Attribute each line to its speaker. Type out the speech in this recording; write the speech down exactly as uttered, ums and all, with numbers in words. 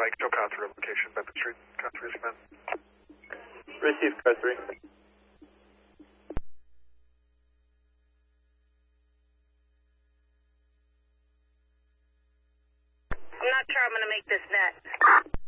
Speaker 1: Mike, Joe Concert location, Bedford Street, Concert is command.
Speaker 2: Receive code three.
Speaker 3: I'm not sure I'm going to make this net.